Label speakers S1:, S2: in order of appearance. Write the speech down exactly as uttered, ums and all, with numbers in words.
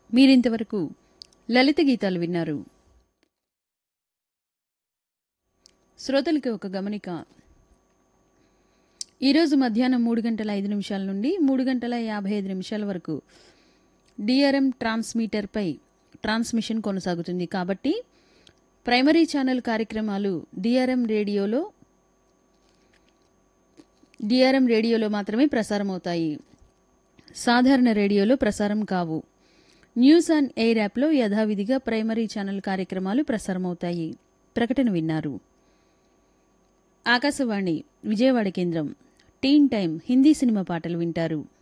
S1: మీరింతవరకు లలిత గీతాలు విన్నారు. శ్రోతలకి ఒక గమనిక. ఈరోజు మధ్యాహ్నం మూడు గంటల ఐదు నిమిషాల నుండి మూడు గంటల యాభై ఐదు నిమిషాల వరకు డిఆర్ఎం ట్రాన్స్మీటర్పై ట్రాన్స్మిషన్ కొనసాగుతుంది. కాబట్టి ప్రైమరీ ఛానల్ కార్యక్రమాలు డిఆర్ఎం రేడియోలో డిఆర్ఎం రేడియోలో మాత్రమే ప్రసారమవుతాయి. సాధారణ రేడియోలో ప్రసారం కావు. న్యూస్ ఆన్ ఎయిర్ యాప్లో యథావిధిగా ప్రైమరీ ఛానల్ కార్యక్రమాలు ప్రసారమవుతాయి. ప్రకటన విన్నారు. ఆకాశవాణి విజయవాడ కేంద్రం. టీన్ టైం హిందీ సినిమా పాటలు వింటారు.